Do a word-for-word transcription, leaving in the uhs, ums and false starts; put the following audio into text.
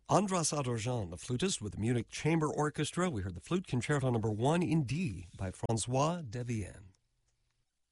Andras Adorjan, the flutist with the Munich Chamber Orchestra. We heard the Flute Concerto number one in D by Francois Devienne.